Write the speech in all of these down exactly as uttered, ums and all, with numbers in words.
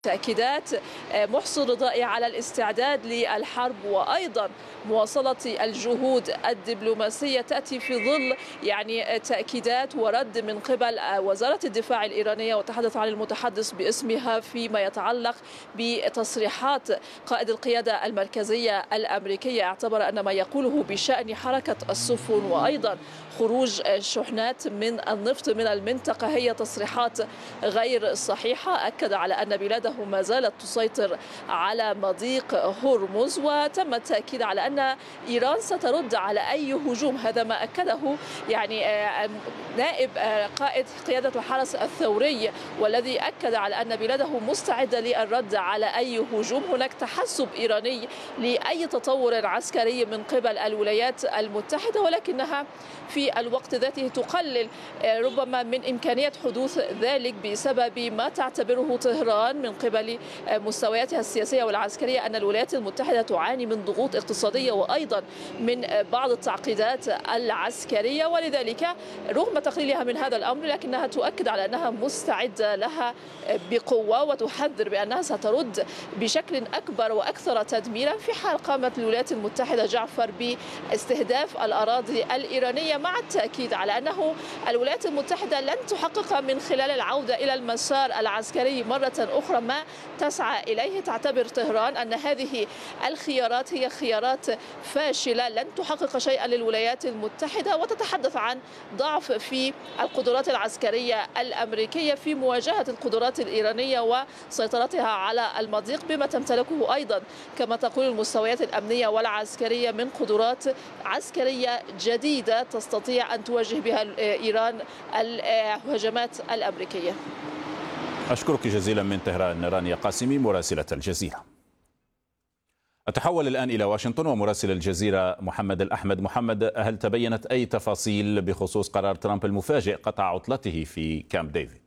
تأكيدات محسن رضائي على الاستعداد للحرب وأيضا مواصلة الجهود الدبلوماسية تأتي في ظل يعني تأكيدات ورد من قبل وزارة الدفاع الإيرانية، وتحدث عن المتحدث باسمها فيما يتعلق بتصريحات قائد القيادة المركزية الأمريكية. اعتبر أن ما يقوله بشأن حركة السفن وأيضا خروج شحنات من النفط من المنطقة هي تصريحات غير صحيحة. أكد على أن بلاده ما زالت تسيطر على مضيق هرمز، وتم التأكيد على أن إيران سترد على أي هجوم. هذا ما أكده يعني نائب قائد قيادة الحرس الثوري، والذي أكد على أن بلاده مستعدة للرد على أي هجوم. هناك تحسب إيراني لأي تطور عسكري من قبل الولايات المتحدة، ولكنها في الوقت ذاته تقلل ربما من إمكانية حدوث ذلك بسبب ما تعتبره طهران من قبل مستوياتها السياسية والعسكرية أن الولايات المتحدة تعاني من ضغوط اقتصادية وأيضا من بعض التعقيدات العسكرية، ولذلك رغم تقليلها من هذا الأمر لكنها تؤكد على أنها مستعدة لها بقوة، وتحذر بأنها سترد بشكل أكبر وأكثر تدميرا في حال قامت الولايات المتحدة جعفر باستهداف الأراضي الإيرانية، مع التأكيد على أنه الولايات المتحدة لن تحقق من خلال العودة إلى المسار العسكري مرة أخرى ما تسعى إليه. تعتبر طهران أن هذه الخيارات هي خيارات فاشلة لن تحقق شيئا للولايات المتحدة، وتتحدث عن ضعف في القدرات العسكرية الأمريكية في مواجهة القدرات الإيرانية وسيطرتها على المضيق، بما تمتلكه أيضا كما تقول المستويات الأمنية والعسكرية من قدرات عسكرية جديدة تستطيع أن تواجه بها إيران الهجمات الأمريكية. أشكرك جزيلا من طهران رانيا قاسمي مراسلة الجزيرة. أتحول الآن إلى واشنطن ومراسل الجزيرة محمد الأحمد. محمد، هل تبينت أي تفاصيل بخصوص قرار ترامب المفاجئ قطع عطلته في كامب ديفيد؟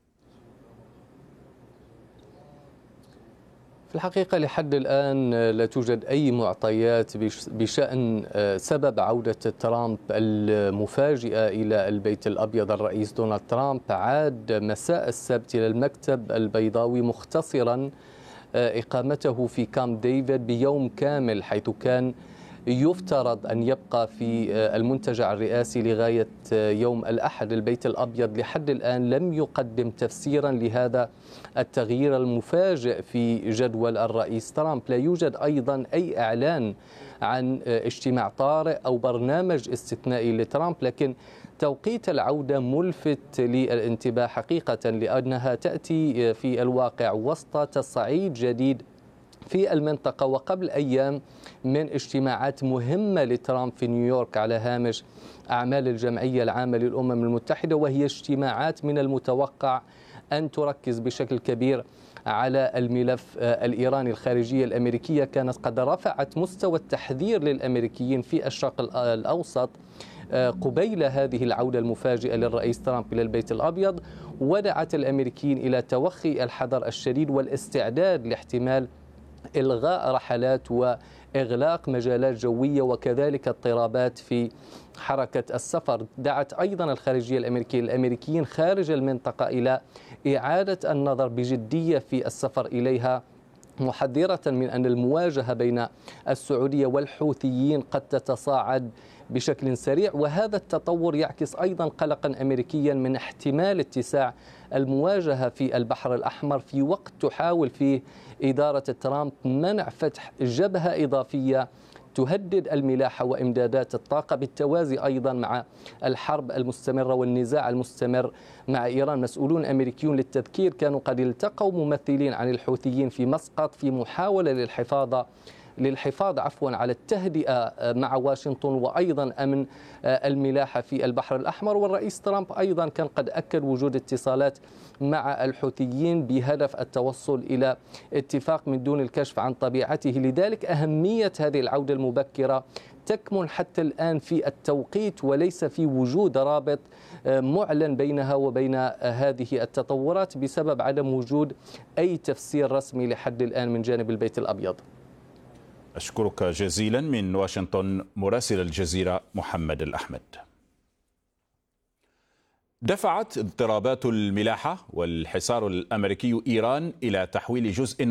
في الحقيقة لحد الآن لا توجد أي معطيات بشأن سبب عودة ترامب المفاجئة إلى البيت الأبيض. الرئيس دونالد ترامب عاد مساء السبت إلى المكتب البيضاوي مختصرا إقامته في كامب ديفيد بيوم كامل، حيث كان يفترض أن يبقى في المنتجع الرئاسي لغاية يوم الأحد. البيت الأبيض لحد الآن لم يقدم تفسيرا لهذا التغيير المفاجئ في جدول الرئيس ترامب. لا يوجد أيضا أي إعلان عن اجتماع طارئ أو برنامج استثنائي لترامب، لكن توقيت العودة ملفت للانتباه حقيقة، لأنها تأتي في الواقع وسط تصعيد جديد في المنطقة وقبل أيام من اجتماعات مهمة لترامب في نيويورك على هامش أعمال الجمعية العامة للأمم المتحدة، وهي اجتماعات من المتوقع أن تركز بشكل كبير على الملف الإيراني. الخارجية الأمريكية كانت قد رفعت مستوى التحذير للأمريكيين في الشرق الأوسط قبيل هذه العودة المفاجئة للرئيس ترامب إلى البيت الأبيض، ودعت الأمريكيين إلى توخي الحذر الشديد والاستعداد لاحتمال إلغاء رحلات وإغلاق مجالات جوية وكذلك اضطرابات في حركة السفر. دعت أيضا الخارجية الأمريكية الأمريكيين خارج المنطقة إلى إعادة النظر بجدية في السفر إليها، محذرة من أن المواجهة بين السعودية والحوثيين قد تتصاعد بشكل سريع، وهذا التطور يعكس أيضا قلقا أمريكيا من احتمال اتساع المواجهة في البحر الأحمر في وقت تحاول فيه إدارة ترامب منع فتح جبهة إضافية تهدد الملاحة وإمدادات الطاقة، بالتوازي أيضا مع الحرب المستمرة والنزاع المستمر مع إيران. مسؤولون أمريكيون للتذكير كانوا قد التقوا ممثلين عن الحوثيين في مسقط في محاولة للحفاظ للحفاظ عفوا على التهدئة مع واشنطن وأيضا أمن الملاحة في البحر الأحمر. والرئيس ترامب أيضا كان قد أكد وجود اتصالات مع الحوثيين بهدف التوصل إلى اتفاق من دون الكشف عن طبيعته. لذلك أهمية هذه العودة المبكرة تكمن حتى الآن في التوقيت وليس في وجود رابط معلن بينها وبين هذه التطورات بسبب عدم وجود أي تفسير رسمي لحد الآن من جانب البيت الأبيض. أشكرك جزيلا من واشنطن مراسل الجزيرة محمد الأحمد. دفعت اضطرابات الملاحة والحصار الأمريكي إيران إلى تحويل جزء